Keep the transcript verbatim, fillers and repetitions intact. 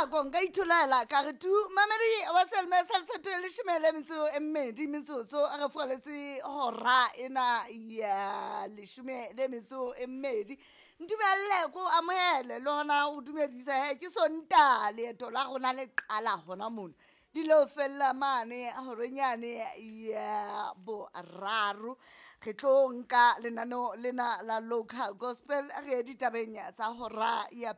nako nka itholela ka re tu mamedi wa selme salsetho le shimele metso e mmedi metsotso a re fogaletse hora ena ya leshume le metso e mmedi ntumelele ko amohele le hona o dumedisa he ke sonta leeto la gona le qala hona mona di lo fella mane a horenyane ya boraro re tlo nka lenano lena la local gospel re ditabeng tsa hora ya